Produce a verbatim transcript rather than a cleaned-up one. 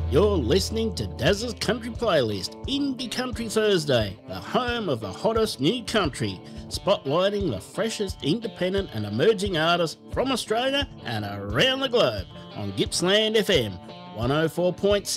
You're listening to Daz's Country Playlist, Indie Country Thursday, the home of the hottest new country, spotlighting the freshest independent and emerging artists from Australia and around the globe on Gippsland F M, one oh four point seven.